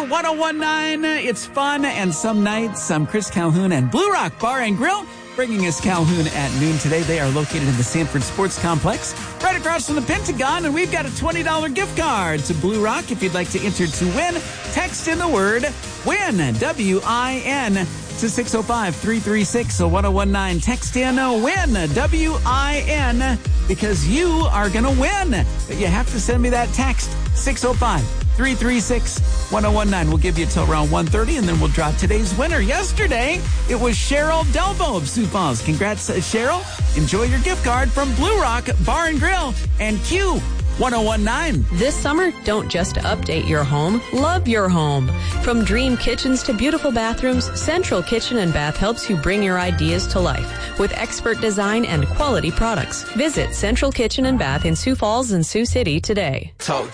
Q1019. It's fun, and some nights, I'm Chris Calhoun and Blue Rock Bar and Grill bringing us Calhoun at noon today. They are located in the Sanford Sports Complex, right across from the Pentagon, and we've got a $20 gift card to Blue Rock. If you'd like to enter to win, text in the word WIN, W-I-N, to 605-336-1019. Text in WIN, W-I-N, because you are going to win. But you have to send me that text, 605-336-1019. We'll give you till around 1:30, and then we'll draw today's winner. Yesterday, it was Cheryl Delvo of Sioux Falls. Congrats, Cheryl. Enjoy your gift card from Blue Rock Bar and Grill and Q1019. This summer, don't just update your home, love your home. From dream kitchens to beautiful bathrooms, Central Kitchen and Bath helps you bring your ideas to life with expert design and quality products. Visit Central Kitchen and Bath in Sioux Falls and Sioux City today.